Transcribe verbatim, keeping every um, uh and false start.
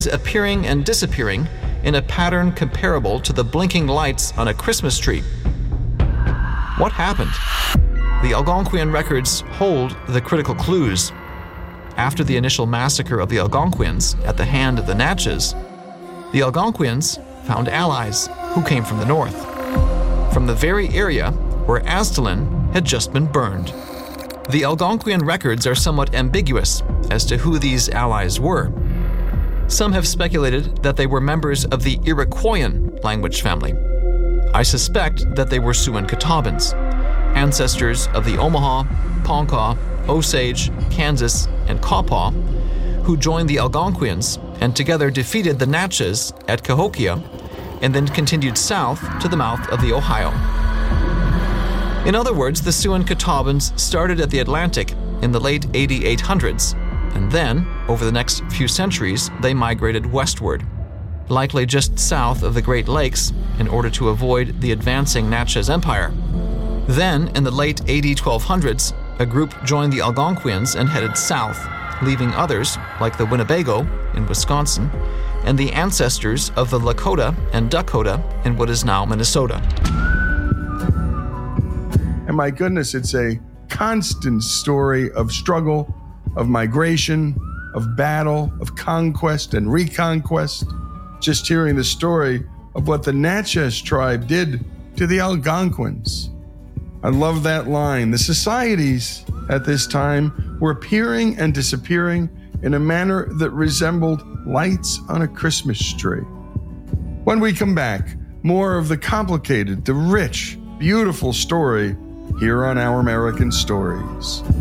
appearing and disappearing in a pattern comparable to the blinking lights on a Christmas tree. What happened? The Algonquian records hold the critical clues. After the initial massacre of the Algonquians at the hand of the Natchez, the Algonquians found allies who came from the north, from the very area where Aztalan had just been burned. The Algonquian records are somewhat ambiguous as to who these allies were. Some have speculated that they were members of the Iroquoian language family. I suspect that they were Siouan-Catawbans, ancestors of the Omaha, Ponca, Osage, Kansas, and Quapaw, who joined the Algonquians and together defeated the Natchez at Cahokia and then continued south to the mouth of the Ohio. In other words, the Siouan-Catawbans started at the Atlantic in the late eighty-eight hundreds, and then, over the next few centuries, they migrated westward, likely just south of the Great Lakes in order to avoid the advancing Natchez Empire. Then, in the late A D twelve hundreds, a group joined the Algonquians and headed south, leaving others, like the Winnebago in Wisconsin, and the ancestors of the Lakota and Dakota in what is now Minnesota. And my goodness, it's a constant story of struggle, of migration, of battle, of conquest and reconquest. Just hearing the story of what the Natchez tribe did to the Algonquins. I love that line. The societies at this time were appearing and disappearing in a manner that resembled lights on a Christmas tree. When we come back, more of the complicated, the rich, beautiful story here on Our American Stories.